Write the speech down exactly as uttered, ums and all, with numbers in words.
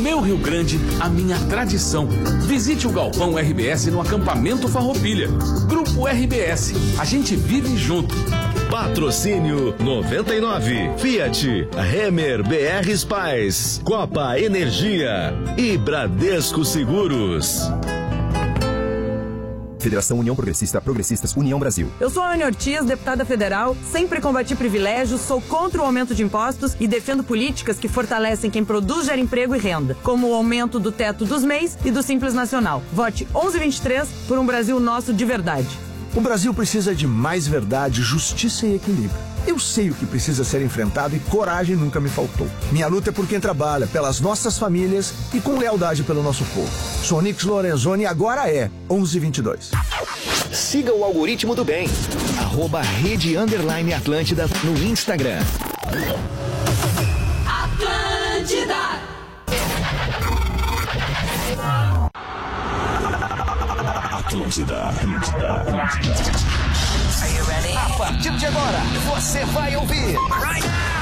meu Rio Grande, a minha tradição. Visite o Galpão R B S no acampamento Farroupilha. Grupo R B S, a gente vive junto. Patrocínio noventa e nove, Fiat, Remer B R Spice, Copa Energia e Bradesco Seguros. Federação União Progressista, Progressistas, União Brasil. Eu sou a Ana Ortiz, deputada federal, sempre combati privilégios, sou contra o aumento de impostos e defendo políticas que fortalecem quem produz, gera emprego e renda, como o aumento do teto dos M E Is e do Simples Nacional. Vote onze vinte e três por um Brasil nosso de verdade. O Brasil precisa de mais verdade, justiça e equilíbrio. Eu sei o que precisa ser enfrentado e coragem nunca me faltou. Minha luta é por quem trabalha, pelas nossas famílias e com lealdade pelo nosso povo. Sou Nix Lorenzoni e agora é onze vinte e dois. Siga o algoritmo do bem. Arroba Rede Underline Atlântida no Instagram. Atlântida. Atlântida, Atlântida, Atlântida. Are you ready? A partir de agora, você vai ouvir. Right now.